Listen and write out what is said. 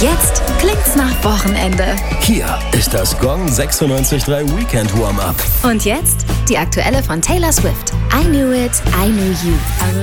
Jetzt klingt's nach Wochenende. Hier ist das Gong 96.3 Weekend Warm-Up. Und jetzt die aktuelle von Taylor Swift. I Knew It, I Knew You.